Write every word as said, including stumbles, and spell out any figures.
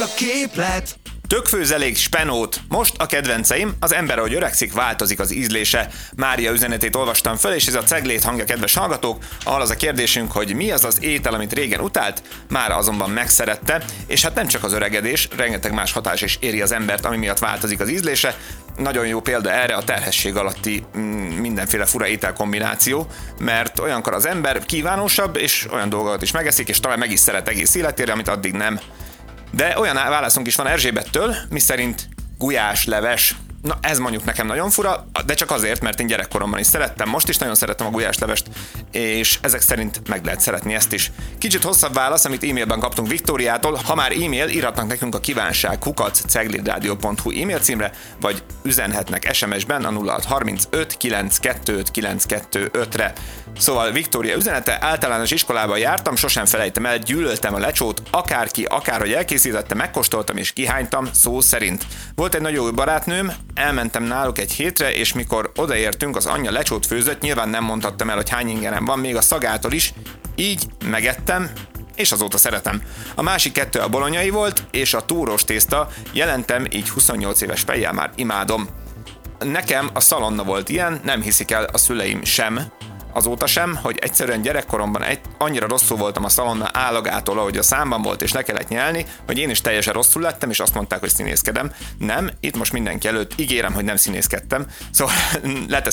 a képlet. Tökfőzelék, spenót. Most a kedvenceim, az ember, ahogy öregszik, változik az ízlése. Mária üzenetét olvastam föl, és ez a ceglét hangja, kedves hallgatók, ahol az a kérdésünk, hogy mi az az étel, amit régen utált, mára azonban megszerette, és hát nem csak az öregedés, rengeteg más hatás is éri az embert, ami miatt változik az ízlése. Nagyon jó példa erre a terhesség alatti mm, mindenféle fura ételkombináció, mert olyankor az ember kívánósabb, és olyan dolgokat is megeszik, és talán meg is szeret egész életére, amit addig nem. De olyan válaszunk is van Erzsébettől, miszerint gulyásleves. Na ez mondjuk nekem nagyon fura, de csak azért, mert én gyerekkoromban is szerettem, most is nagyon szeretem a gulyáslevest, és ezek szerint meg lehet szeretni ezt is. Kicsit hosszabb válasz, amit e-mailben kaptunk Viktóriától. Ha már e-mail, írhatnak nekünk a kívánság kukac ceglidradio pont hu e-mail címre, vagy üzenhetnek es em es-ben a nulla hat harmincöt kilencvenkettő kilencszázhuszonötre. Szóval Viktória üzenete: általános iskolában jártam, sosem felejtem el, gyűlöltem a lecsót, akárki, akárhogy elkészítette, megkóstoltam és kihánytam, szó szerint. Volt egy nagyon jó barátnőm, elmentem náluk egy hétre, és mikor odaértünk, az anyja lecsót főzött, nyilván nem mondhattam el, hogy hány ingerem van, még a szagától is, így megettem, és azóta szeretem. A másik kettő a bolonyai volt, és a túrós tészta, jelentem, így huszonnyolc éves fejjel már imádom. Nekem a szalonna volt ilyen, nem hiszik el a szüleim sem, azóta sem, hogy egyszerűen gyerekkoromban egy, annyira rosszul voltam a szalonna állagától, ahogy a számban volt, és le kellett nyelni, hogy én is teljesen rosszul lettem, és azt mondták, hogy színészkedem. Nem, itt most mindenki előtt ígérem, hogy nem színészkedtem. Szóval leteszem